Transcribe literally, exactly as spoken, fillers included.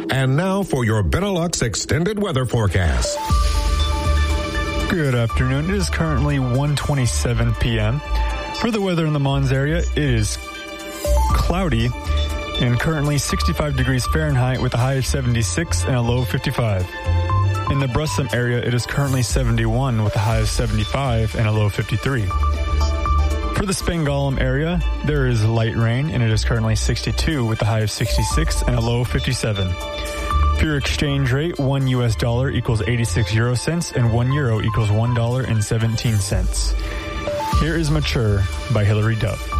And now for your Benelux extended weather forecast. Good afternoon. It is currently one twenty-seven p.m. For the weather in the Mons area, it is cloudy and currently sixty-five degrees Fahrenheit with a high of seventy-six and a low of fifty-five. In the Brussels area, it is currently seventy-one with a high of seventy-five and a low of fifty-three. For the Spangalum area, there is light rain and it is currently sixty-two with a high of sixty-six and a low of fifty-seven. For your exchange rate, one U S dollar equals eighty-six euro cents and one euro equals one dollar and seventeen cents. Here is Mature by Hilary Duff.